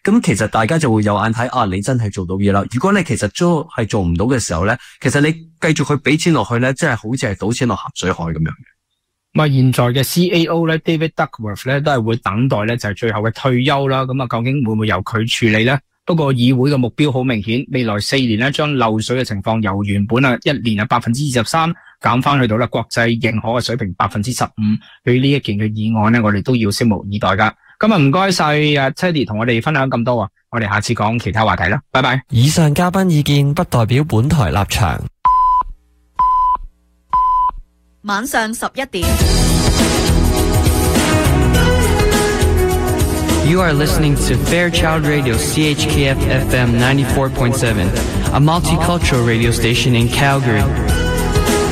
咁其實大家就會有眼睇你真係做到嘢啦。如果你其實都係做唔到嘅時候咧，其實你繼續去俾錢落去咧，即係好似係賭錢落鹹水海咁樣嘅。 現在嘅 CAO 咧 David Duckworth 咧都係會等待咧就係最後嘅退休啦。咁究竟會唔會由佢處理咧？不過議會嘅目標好明顯，未來4年咧將漏水嘅情況由原本1年23%減翻去到國際認可嘅水平15%。對於呢一件嘅議案咧，我哋都要拭目以待噶。今日唔該晒Teddy 同我哋分享咁多啊，我哋下次講其他話題啦，拜拜。 以上嘉賓意見不代表本台立場。 晚上11點。 You are listening to Fairchild Radio CHKF FM 94.7, a multicultural radio station in Calgary.